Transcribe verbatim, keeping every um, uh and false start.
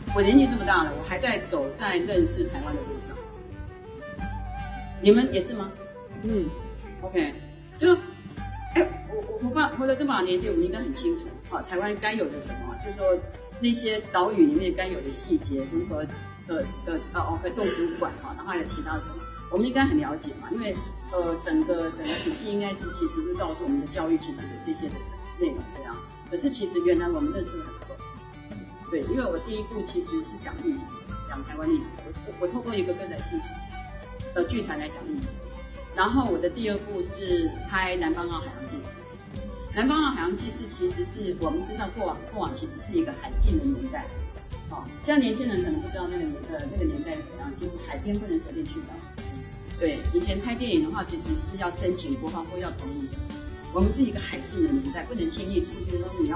我年纪这么大了，我还在走在认识台湾的路上。你们也是吗？ 嗯 ，OK， 就，哎，我我活到活到这么大年纪，我们应该很清楚，哈，台湾该有的什么，就是说那些岛屿里面该有的细节，如何的的呃哦，动植物馆哈，然后还有其他什么，我们应该很了解嘛，因为呃整个整个体系应该是其实是告诉我们的教育其实有这些的内容这样，可是其实原来我们认识很多。对，因为我第一部其实是讲历史，讲台湾历史。我我透过一个歌仔戏史的剧团来讲历史，然后我的第二部是拍南方澳海洋记事。南方澳海洋记事其实是我们知道过往过往其实是一个海禁的年代，哦，现在年轻人可能不知道那个年呃那个年代是怎样，其实海边不能随便去的。对，以前拍电影的话，其实是要申请国防部要同意的。我们是一个海禁的年代，不能轻易出去，说你要